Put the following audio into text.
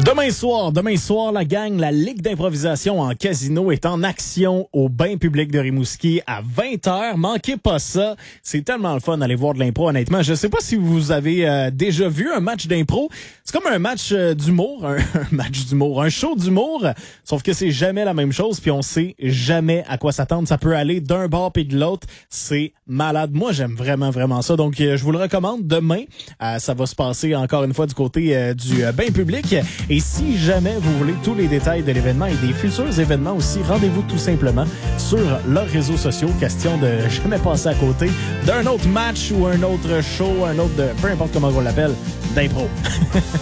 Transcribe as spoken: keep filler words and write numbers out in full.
Demain soir, demain soir, la gang, la Ligue d'improvisation en casino est en action au Bain Public de Rimouski à vingt heures. Manquez pas ça. C'est tellement le fun d'aller voir de l'impro, honnêtement. Je sais pas si vous avez euh, déjà vu un match d'impro. C'est comme un match euh, d'humour, un, un match d'humour, un show d'humour, sauf que c'est jamais la même chose, puis on sait jamais à quoi s'attendre. Ça peut aller d'un bord puis de l'autre. C'est malade. Moi, j'aime vraiment, vraiment ça. Donc, euh, je vous le recommande. Demain, euh, ça va se passer encore une fois du côté euh, du euh, Bain Public. Et si jamais vous voulez tous les détails de l'événement et des futurs événements aussi, rendez-vous tout simplement sur leurs réseaux sociaux. Question de jamais passer à côté d'un autre match ou un autre show, un autre, de, peu importe comment on l'appelle, d'impro.